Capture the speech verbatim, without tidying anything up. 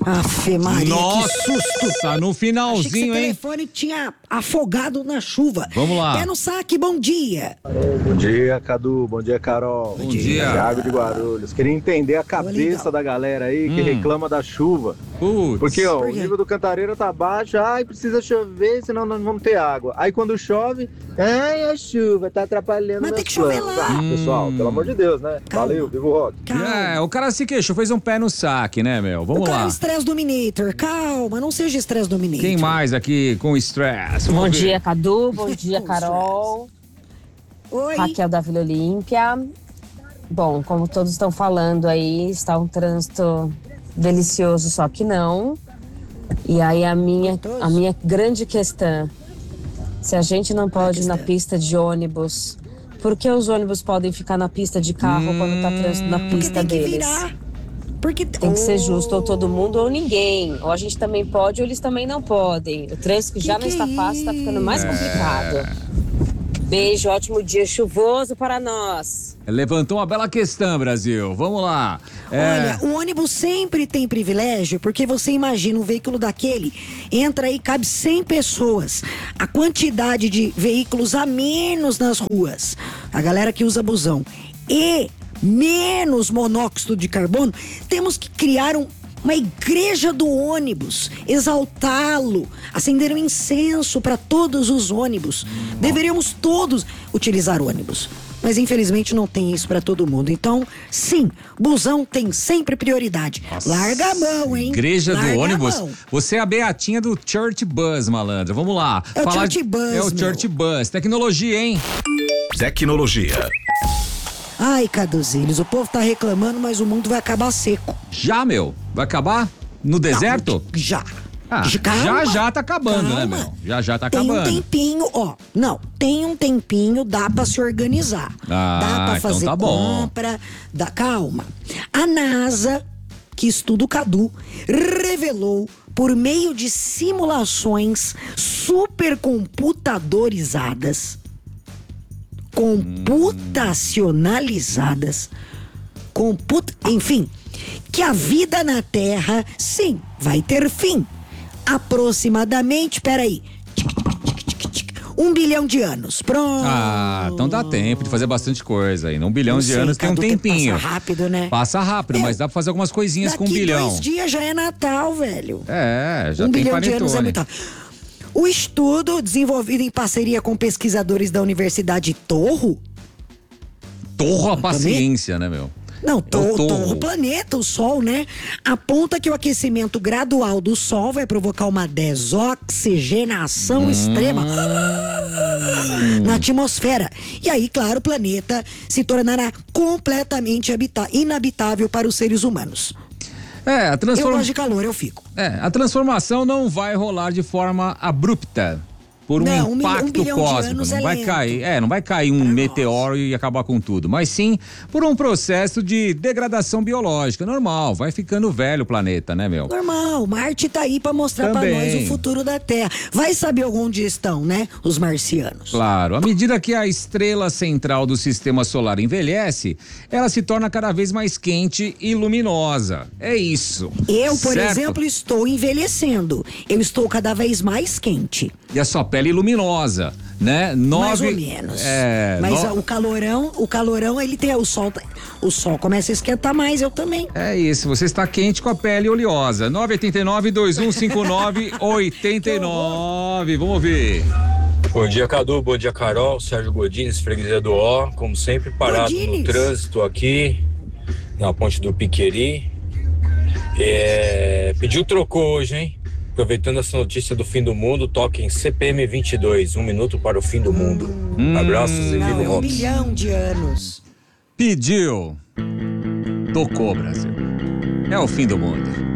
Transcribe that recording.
Afe Maria, Nossa, que susto. no finalzinho, Achei que hein? esse telefone tinha afogado na chuva. Vamos lá. Pé no saque, bom dia. Bom dia, Cadu. Bom dia, Carol. Bom dia. Thiago de Guarulhos. Queria entender a legal. cabeça da galera aí que Hum. reclama da chuva. Putz. Porque, ó, Por o quê? nível do Cantareira tá baixo. Ai, precisa chover, senão nós não vamos ter água. Aí quando chove, ai, a chuva tá atrapalhando Mas tem meus que chover planos. lá. Ah, pessoal, pelo amor de Deus, né? Calma. Valeu, viva o rock. Calma. É, o cara se queixou, fez um pé no saque, né, meu? O Vamos cara é lá. o Stress Dominator. Calma, não seja Stress Dominator. Quem mais aqui com estresse? Bom Vamos ver. dia, Cadu. Bom dia, Carol. Oi. Raquel da Vila Olímpia. Bom, como todos estão falando aí, está um trânsito delicioso, só que não. E aí a minha, a minha grande questão, se a gente não pode ir na pista de ônibus, por que os ônibus podem ficar na pista de carro quando está trânsito na Porque pista tem que deles? virar. Porque Tem que ser justo, ou todo mundo ou ninguém. Ou a gente também pode ou eles também não podem. O trânsito que, Que já que não está é fácil está ficando mais isso? complicado. Beijo, ótimo dia chuvoso para nós. Levantou uma bela questão, Brasil. Vamos lá. É, Olha, o ônibus sempre tem privilégio, porque você imagina um veículo daquele, entra aí, cabe cem pessoas. A quantidade de veículos a menos nas ruas, a galera que usa busão, e menos monóxido de carbono, temos que criar um uma igreja do ônibus, exaltá-lo, acender um incenso para todos os ônibus. Deveríamos todos utilizar ônibus, mas infelizmente não tem isso para todo mundo. Então, sim, busão tem sempre prioridade. Nossa. Larga a mão, hein? Igreja Larga do a ônibus. mão. Você é a beatinha do Church Bus, malandro. Vamos lá. É o Falar Church de- Bus, É o meu. Church Bus. Tecnologia, hein? Tecnologia. Ai, Caduzilhos, o povo tá reclamando, mas o mundo vai acabar seco. Já, meu. Vai acabar? No deserto? Não, já. Ah, Calma, já já tá acabando, né, calma. meu? Já já tá Tem acabando. um tempinho, ó. Não, tem um tempinho, dá pra se organizar. Ah, dá pra então fazer tá bom. compra. Dá, calma. A NASA, que estuda o Cadu, revelou por meio de simulações supercomputadorizadas, computacionalizadas, computa, enfim, que a vida na Terra, sim, vai ter fim. Aproximadamente, peraí, um bilhão de anos. Pronto. Ah, então dá tempo de fazer bastante coisa aí. Um bilhão Não de sei, anos tem um Cadu, o tempo tempinho. passa rápido, né? Passa rápido, É. mas dá pra fazer algumas coisinhas Daqui com um bilhão. dois dias já é Natal, velho. É, já um tem bilhão de anos é panetone. muito. O estudo, desenvolvido em parceria com pesquisadores da Universidade Torro, Torra a também? paciência, né, meu? não, É o Torro, Torro. Torro, o planeta, o Sol, né? Aponta que o aquecimento gradual do Sol vai provocar uma desoxigenação Hum. extrema na atmosfera. E aí, claro, o planeta se tornará completamente habita- inabitável para os seres humanos. É, a Eu transforma... gosto de calor, eu fico. É, a transformação não vai rolar de forma abrupta. Por um Não, um mil- um impacto bilhão de cósmico. anos Não é vai lento. cair. É, não vai cair um meteoro e acabar com tudo. Mas sim por um processo de degradação biológica. Normal. Vai ficando velho o planeta, né, meu? Normal, Marte tá aí pra mostrar pra Também. nós o futuro da Terra. Vai saber onde estão, né, os marcianos. Claro, à medida que a estrela central do sistema solar envelhece, ela se torna cada vez mais quente e luminosa. É isso. Eu, por certo? exemplo, estou envelhecendo. Eu estou cada vez mais quente. E a sua pele luminosa, né? Nove... Mais ou menos. É, Mas no- o calorão, o calorão, ele tem o sol, o sol começa a esquentar mais, eu também. É isso, você está quente com a pele oleosa. nove oito nove, dois um cinco nove, oito nove. Vamos ouvir. Bom dia, Cadu. Bom dia, Carol. Sérgio Godines, freguesia do Ó. Como sempre, parado Godines. no trânsito aqui, na ponte do Piqueri. É... Pediu trocou hoje, hein? Aproveitando essa notícia do fim do mundo, toque em C P M vinte e dois, um minuto para o fim do mundo. Abraços e viva Não, o é um rock. bilhão de anos. Pediu. Tocou, Brasil. É o fim do mundo.